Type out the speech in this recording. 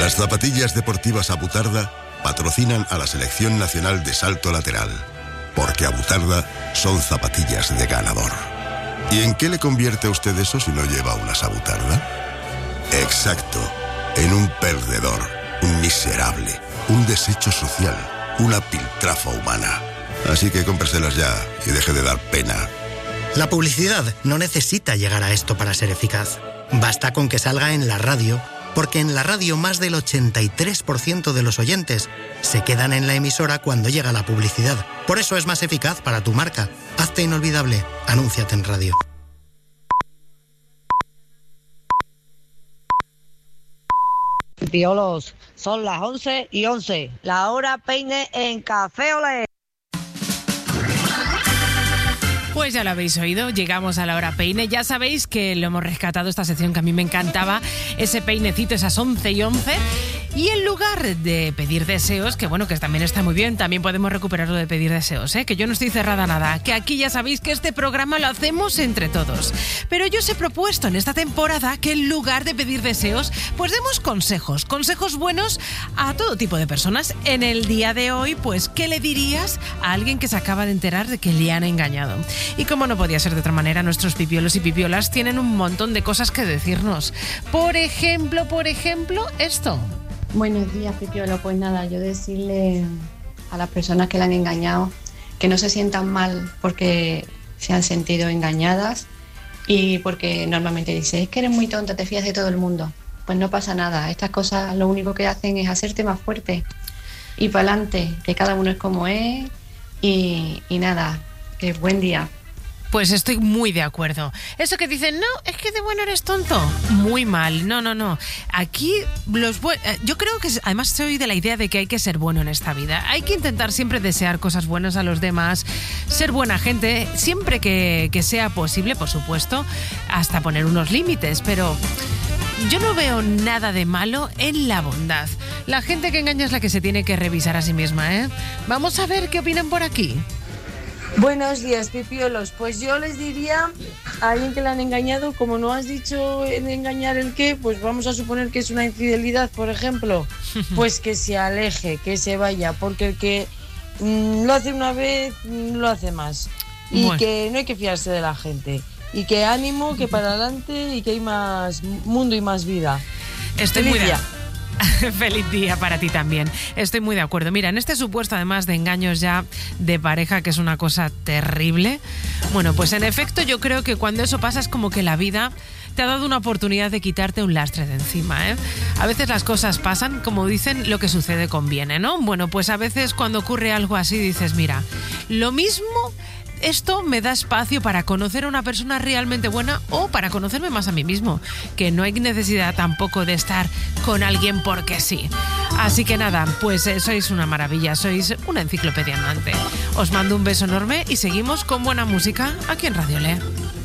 Las zapatillas deportivas Abutarda patrocinan a la Selección Nacional de Salto Lateral, porque Abutarda son zapatillas de ganador. ¿Y en qué le convierte a usted eso si no lleva unas Abutarda? Exacto, en un perdedor, un miserable, un desecho social, una piltrafa humana. Así que cómpreselas ya y deje de dar pena. La publicidad no necesita llegar a esto para ser eficaz. Basta con que salga en la radio, porque en la radio más del 83% de los oyentes se quedan en la emisora cuando llega la publicidad. Por eso es más eficaz para tu marca. Hazte inolvidable. Anúnciate en radio. Piolos, son las 11:11. La hora peine en Café Olé. Pues ya lo habéis oído, llegamos a la hora peine. Ya sabéis que lo hemos rescatado, esta sección que a mí me encantaba, ese peinecito, esas 11:11. Y en lugar de pedir deseos, que bueno, que también está muy bien, también podemos recuperarlo de pedir deseos, que yo no estoy cerrada a nada, que aquí ya sabéis que este programa lo hacemos entre todos. Pero yo os he propuesto en esta temporada que en lugar de pedir deseos, pues demos consejos buenos a todo tipo de personas. En el día de hoy, pues, ¿qué le dirías a alguien que se acaba de enterar de que le han engañado? Y como no podía ser de otra manera, nuestros pipiolos y pipiolas tienen un montón de cosas que decirnos. Por ejemplo, esto. Buenos días, Pipiolo. Pues nada, yo decirle a las personas que le han engañado que no se sientan mal porque se han sentido engañadas y porque normalmente dice, es que eres muy tonta, te fías de todo el mundo. Pues no pasa nada, estas cosas lo único que hacen es hacerte más fuerte y para adelante, que cada uno es como es y nada, que buen día. Pues estoy muy de acuerdo. Eso que dicen, no, es que de bueno eres tonto. Muy mal, no. Aquí yo creo que además soy de la idea de que hay que ser bueno en esta vida. Hay que intentar siempre desear cosas buenas a los demás, ser buena gente, siempre que sea posible, por supuesto, hasta poner unos límites, pero yo no veo nada de malo en la bondad. La gente que engaña es la que se tiene que revisar a sí misma, ¿eh? Vamos a ver qué opinan por aquí. Buenos días, pipiolos. Pues yo les diría a alguien que le han engañado, como no has dicho en engañar el qué, pues vamos a suponer que es una infidelidad, por ejemplo, pues que se aleje, que se vaya, porque el que lo hace una vez, lo hace más. Y bueno, que no hay que fiarse de la gente. Y que ánimo, que para adelante y que hay más mundo y más vida. Estoy muy bien. Feliz día para ti también. Estoy muy de acuerdo. Mira, en este supuesto, además de engaños ya de pareja, que es una cosa terrible, bueno, pues en efecto yo creo que cuando eso pasa es como que la vida te ha dado una oportunidad de quitarte un lastre de encima, ¿eh? A veces las cosas pasan, como dicen, lo que sucede conviene, ¿no? Bueno, pues a veces cuando ocurre algo así dices, mira, lo mismo... Esto me da espacio para conocer a una persona realmente buena o para conocerme más a mí mismo, que no hay necesidad tampoco de estar con alguien porque sí. Así que nada, pues sois una maravilla, sois una enciclopedia andante. Os mando un beso enorme y seguimos con buena música aquí en Radio Le.